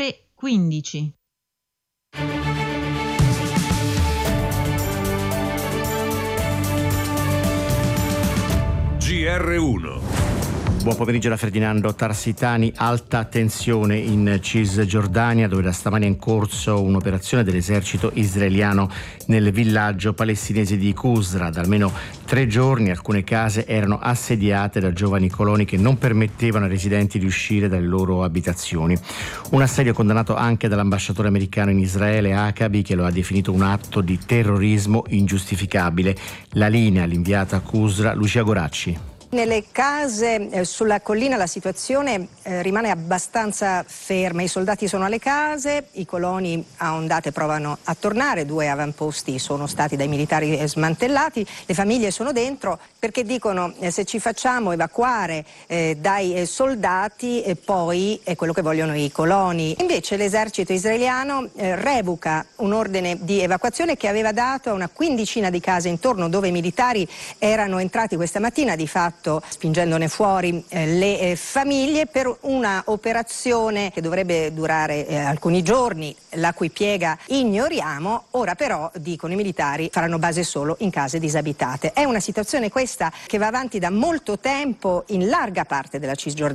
ore 15. GR1. Buon pomeriggio da Ferdinando Tarsitani. Alta tensione in Cisgiordania, dove da stamani è in corso un'operazione dell'esercito israeliano nel villaggio palestinese di Qusra. Da almeno 3 giorni alcune case erano assediate da giovani coloni che non permettevano ai residenti di uscire dalle loro abitazioni. Un assedio condannato anche dall'ambasciatore americano in Israele, Huckabee, che lo ha definito un atto di terrorismo ingiustificabile. La linea all'inviata a Qusra, Lucia Goracci. Nelle case sulla collina la situazione rimane abbastanza ferma, i soldati sono alle case, i coloni a ondate provano a tornare, 2 avamposti sono stati dai militari smantellati, le famiglie sono dentro perché dicono se ci facciamo evacuare dai soldati poi è quello che vogliono i coloni. Invece l'esercito israeliano revoca un ordine di evacuazione che aveva dato a una quindicina di case intorno dove i militari erano entrati questa mattina, di fatto spingendone fuori le famiglie per una operazione che dovrebbe durare alcuni giorni, la cui piega ignoriamo. Ora però, dicono i militari, faranno base solo in case disabitate. È una situazione questa che va avanti da molto tempo in larga parte della Cisgiordania.